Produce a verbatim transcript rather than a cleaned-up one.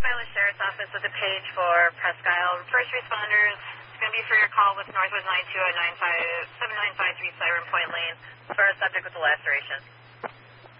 Island Sheriff's Office with a page for Presque Isle. First responders, it's going to be for your call with Northwest nine two zero nine five seven nine five three Siren Point Lane for a subject with a laceration.